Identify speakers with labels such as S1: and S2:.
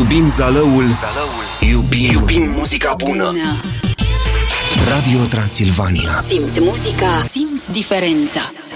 S1: Iubim Zalăul, iubim muzica bună. Radio Transilvania.
S2: Simți muzica, simți diferența.